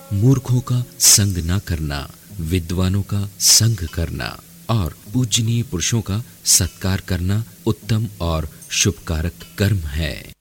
मूर्खों का संग न करना, विद्वानों का संग करना और पूजनीय पुरुषों का सत्कार करना उत्तम और शुभकारक कर्म है।